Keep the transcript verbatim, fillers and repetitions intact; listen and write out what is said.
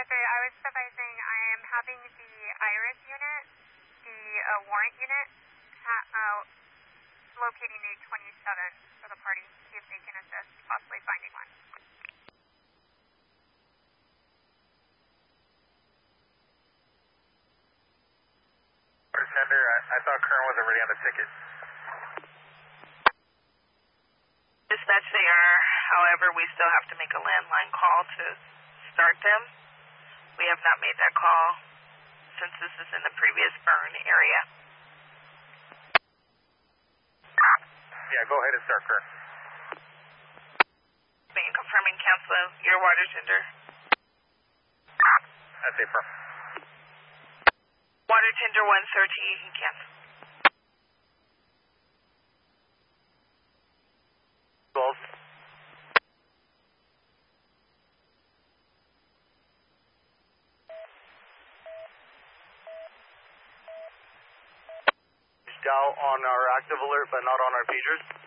Dispatcher, I was supervising. I am having the IRIS unit, the uh, warrant unit, ha uh, locating a twenty-seven for the party. See if they can assist, possibly finding one. Bartender, I, I thought Kern was already on the ticket. Dispatch, they are. However, we still have to make a landline call to start them. We have not made that call since this is in the previous burn area. Yeah, go ahead and start, Kern. Being confirming cancel your water tender. That's a firm. Water tender one thirty, you can cancel. twelve. Dial on our active alert, but not on our pagers.